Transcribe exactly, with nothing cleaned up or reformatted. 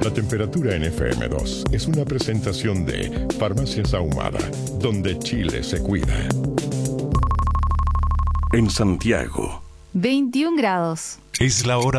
La temperatura en F M dos es una presentación de Farmacias Ahumada, donde Chile se cuida. En Santiago, veintiún grados. Es la hora